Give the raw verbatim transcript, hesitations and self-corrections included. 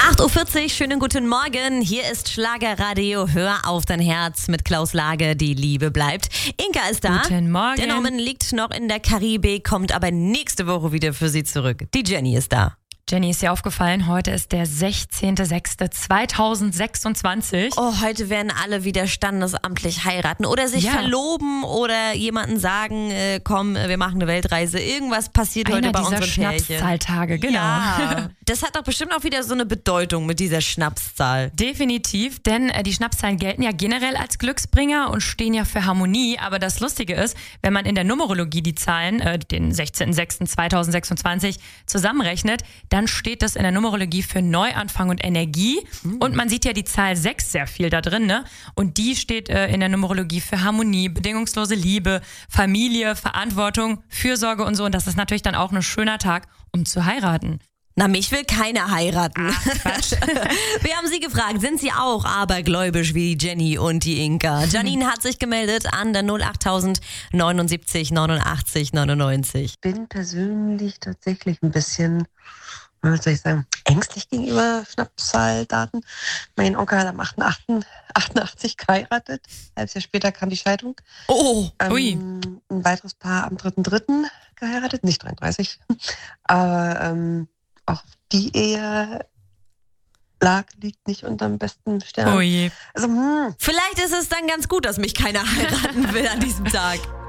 acht Uhr vierzig, schönen guten Morgen. Hier ist Schlagerradio. Hör auf dein Herz mit Klaus Lage. Die Liebe bleibt. Inka ist da. Guten Morgen. Der Norman liegt noch in der Karibik, kommt aber nächste Woche wieder für sie zurück. Die Jenny ist da. Jenny, ist dir aufgefallen, heute ist der sechzehnter sechster zweitausendsechsundzwanzig. Oh, heute werden alle wieder standesamtlich heiraten oder sich Ja. verloben oder jemanden sagen, äh, komm, wir machen eine Weltreise. Irgendwas passiert Einer heute bei dieser unseren Pärchen. Schnapszahltage, genau. Ja. Das hat doch bestimmt auch wieder so eine Bedeutung mit dieser Schnapszahl. Definitiv, denn äh, die Schnapszahlen gelten ja generell als Glücksbringer und stehen ja für Harmonie. Aber das Lustige ist, wenn man in der Numerologie die Zahlen, äh, den sechzehnter sechster zweitausendsechsundzwanzig, zusammenrechnet, dann steht das in der Numerologie für Neuanfang und Energie. Mhm. Und man sieht ja die Zahl sechs sehr viel da drin, ne? Und die steht äh, in der Numerologie für Harmonie, bedingungslose Liebe, Familie, Verantwortung, Fürsorge und so. Und das ist natürlich dann auch ein schöner Tag, um zu heiraten. Na, mich will keiner heiraten. Ach, Quatsch. Wir haben Sie gefragt, sind Sie auch abergläubisch wie Jenny und die Inka? Janine hat sich gemeldet an der null achttausend neunundsiebzig neunundachtzig neunundneunzig. Ich bin persönlich tatsächlich ein bisschen, was soll ich sagen, ängstlich gegenüber Schnapszahldaten. Mein Onkel hat am achten achten achtundachtzig geheiratet. Ein halbes Jahr später kam die Scheidung. Oh, Ähm, ui. Ein weiteres Paar am dritten dritten geheiratet, nicht dreiunddreißig. Aber ähm, auch die Ehe lag, liegt nicht unterm besten Stern. Oh je. Also, hm. vielleicht ist es dann ganz gut, dass mich keiner heiraten will an diesem Tag.